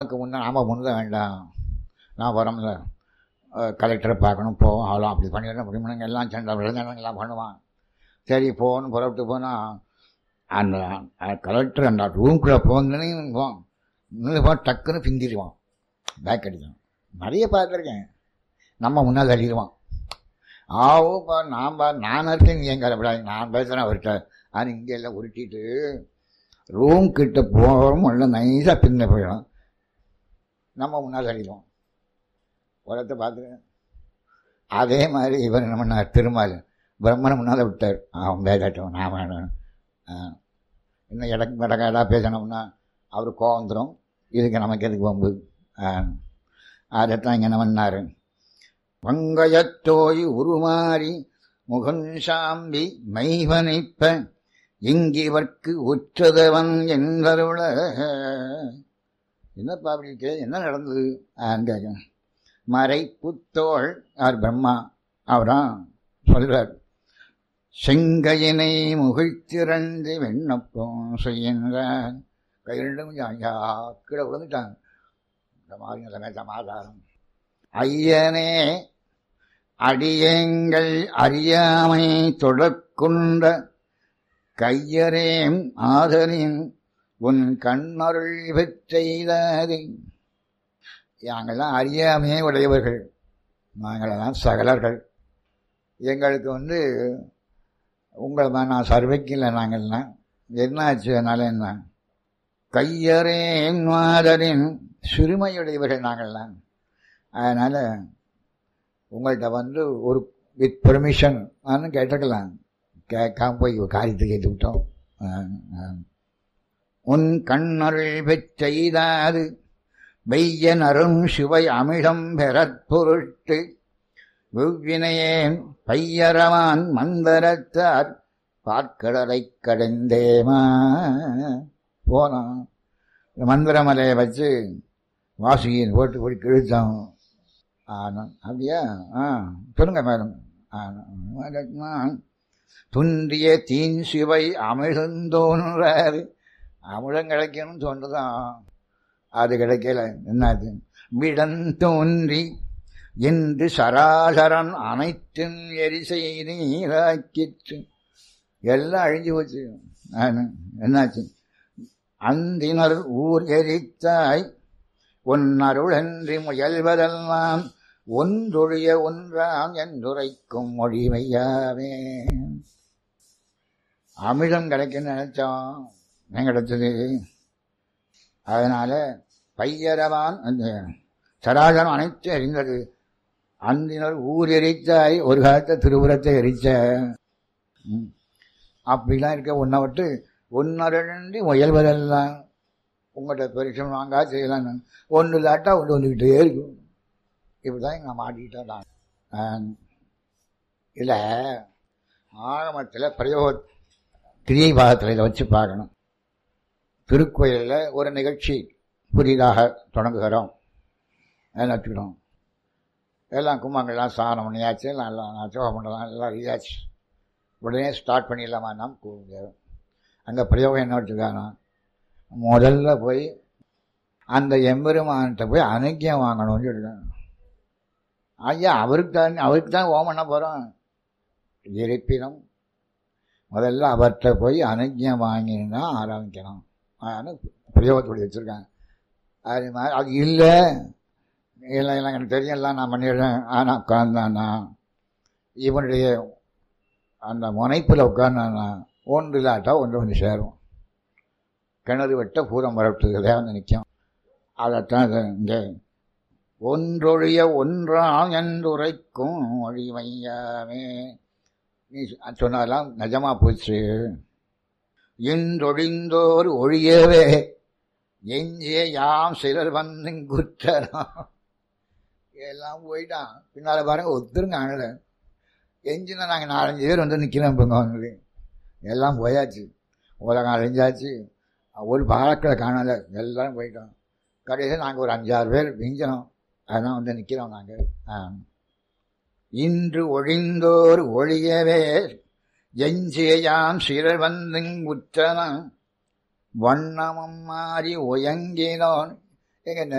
நமக்கு நாம் முன்ன வேண்டாம், நான் வரோம்ல கலெக்டரை பார்க்கணும் போவோம், அவ்வளோ அப்படி பண்ணிடணும் அப்படி பண்ணுங்க எல்லாம் சண்டை விளையாடுங்கெல்லாம் பண்ணுவான். சரி போகணும் புறப்பட்டு போனால் அந்த கலெக்டர் அந்த ரூம்குள்ளே போங்கன்னு டக்குன்னு பிந்திடுவான், பேக் அடிக்கும். நிறைய பார்த்துருக்கேன். நம்ம முன்னால் அடிடுவான். ஆவோப்பா நான் இருக்கேன், நீ எங்கே விடாது, நான் பேசுகிறேன் அவர்கிட்ட. ஆனால் இங்கே எல்லாம் உருட்டிட்டு ரூம் கிட்ட போகிறோம் உள்ள நைஸாக பின்ன போயிடும், நம்ம முன்னால் அடிடுவோம். உலகத்தை பார்த்துருக்கேன். அதே மாதிரி இவர் என்ன பண்ணார், திருமால் பிரம்மனை முன்னால் விட்டார். அவன் பேசாட்டும் நான் வேணும், இன்னும் இடக்காடா பேசணும்னா அவர் கோவம் வந்துடும். இதுக்கு நமக்கு எதுக்கு வம்பு. அதைத்தான் இங்கே என்ன பண்ணார், வங்கயத்தோய் உருமாறி முகன் சாம்பி மைவனைப்ப இங்கிவர்க்கு உற்றதவன் என்பருள. என்னப்பா அப்படி என்ன நடந்தது கேட்க, மறை புத்தோள் யார் பிரம்மா அவரான் சொல்றார், செங்கையினை முகிழ்த்திரண்டு வெண்ணப்போம் செய்கின்றார். கையிலும் கீழே விழுந்துட்டாங்க. இந்த மாதிரி நிலைமை சமாதானம். ஐயனே அடியேங்கள் அறியாமை தொடர்கொண்ட கையரேம் ஆதரின் உன் கண்ணருள் பெற்றெய்தாது. நாங்கள்லாம் அறியாமையே உடையவர்கள், நாங்களெல்லாம் சகலர்கள். எங்களுக்கு உங்களை நான் சர்வைக்கில்லை. நாங்கள்லாம் என்னாச்சு, அதனால என்ன கையரேன் மாதரின் சிறுமையுடையவர்கள் நாங்கள்லாம். அதனால் உங்கள்கிட்ட ஒரு வித் பெர்மிஷன் கேட்டிருக்கலாம், கேட்காம போய் காரியத்தை கேட்டு விட்டோம். உன் கண்ணருள் பெற்றெய்தாது வெய்யன் அரும் சுவை அமிழம் பெறற் பொருட்டு வெவ்வினையேன் பையரவான் மந்தரத்தார் பார்க்கடலை கடைந்தேமா. போனோம் மந்திரமலையை வச்சு வாசுகியின் போட்டு போய் கிழித்தோம். அப்படியா? சொல்லுங்க மேடம். துன்றிய தீன் சிவை அமிழ்ந்தோன்றாரு. அமிழம் கிடைக்கணும்னு சொன்னதான், அது கிடைக்கல. என்னாச்சு, விடன் தோன்றி என்று சராசரன் அனைத்தும் எரிசை நீராக்கிற்று. எல்லாம் அழிஞ்சு போச்சு. என்னாச்சு, அந்தினர் ஊர் எரித்தாய் ஒன்னருளன்றி முயல்வதெல்லாம் ஒன்றொழிய ஒன்றாம் என்றுரைக்கும் மொழிமையாவே. அமிழம் கிடைக்குன்னு நினைச்சோம், கிடைச்சது. அதனால பையரவான் அந்த சராசரம் அனைத்தும் எரிந்தது. அந்தினர் ஊர் எரித்தாய், ஒரு காலத்தை திருவுரத்தை எரிச்ச. அப்படிலாம் இருக்க ஒன்றை விட்டு ஒன்னரண்டி முயல்வதெல்லாம் உங்கள்கிட்ட பெருசம் வாங்கா செய்யலாம். ஒன்று இல்லாட்டா ஒன்று வந்துக்கிட்டே இருக்கும். இப்படிதான் எங்கள் மாட்டிக்கிட்டோம். இல்லை ஆகமத்தில் பிரயோக கிரியை பாகத்தில் இதை வச்சு பார்க்கணும். திருக்கோயிலில் ஒரு நிகழ்ச்சி புதிதாக தொடங்குகிறோம், வச்சுக்கணும். எல்லாம் கும்பங்கள்லாம் சாணம் பண்ணியாச்சு, எல்லாம் சோகம் பண்ணலாம், எல்லாம் இதாச்சு. உடனே ஸ்டார்ட் பண்ணிடலாமா? நாம் கூப்பிடுவோம். அங்கே பிரயோகம் என்ன வச்சுருக்காங்க, முதல்ல போய் அந்த எம்பெருமான்கிட்ட போய் அனுக்கியம் வாங்கணும்னு சொல்லிருக்காங்க. ஐயா அவருக்கு தான் ஓம் பண்ண போகிறோம். இருப்பினும் முதல்ல அவர்கிட்ட போய் அனுக்கியம் வாங்கினா ஆரம்பிக்கணும். பிரயோகத்தோடு வச்சுருக்காங்க. அது மாதிரி அது இல்லை எனக்கு தெரியலாம், நான் பண்ணிடுறேன். ஆனால் உட்கார்ந்தானா இவனுடைய அந்த முனைப்பில் உட்கார்ந்தானா ஒன்று இல்லாட்டா ஒன்று வந்து சேரும். கிணறு வெட்ட பூரம் வரட்டுறதே நிற்கும். அதைத்தான் இங்கே ஒன்றொழிய ஒன்றாம் என்றுரைக்கும் மொழிமையாவே. நீ சொன்னாலாம் நிஜமா போச்சு. இன்றொழிந்தோர் ஒழியவே எஞ்சிய யாம் சிலர் வந்து குற்றலாம். எல்லாம் போயிட்டான். பின்னால் பாருங்க ஒத்துருங்க ஆனல எஞ்சினா நாங்கள் 4-5 பேர் வந்து நிற்கிறோம். இப்போ எல்லாம் போயாச்சு, உலகம் அழிஞ்சாச்சு. ஒரு பாலக்களை காணலை, எல்லாரும் போயிட்டோம். கடைசியில் நாங்கள் ஒரு 5-6 பேர் விஞ்சனோம். அதான் வந்து நிற்கிறோம் நாங்கள். இன்று ஒழிந்தோர் ஒழியவே எஞ்சியாம் சிலர் வந்து குற்றலாம் வண்ணமும் மாறி ஒயங்கினோன். எங்க